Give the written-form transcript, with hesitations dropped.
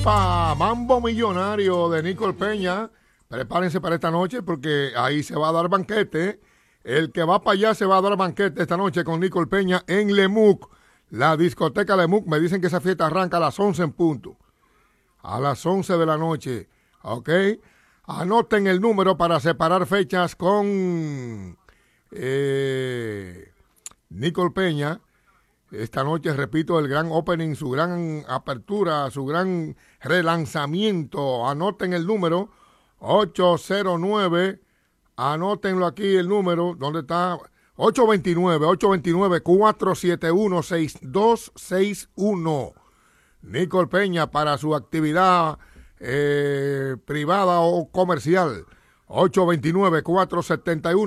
para Mambo Millonario de Nicole Peña. Prepárense para esta noche porque ahí se va a dar banquete. El que va para allá se va a dar banquete esta noche con Nicole Peña en Lemuc. La discoteca Lemuc. Me dicen que esa fiesta arranca a las 11 en punto. A las 11 de la noche. ¿Ok? Anoten el número para separar fechas con Nicole Peña. Esta noche, repito, el gran opening, su gran apertura, su gran relanzamiento. Anoten el número 809. Anótenlo aquí el número. ¿Dónde está? 829-471-6261. Nicole Peña para su actividad privada o comercial. 829-471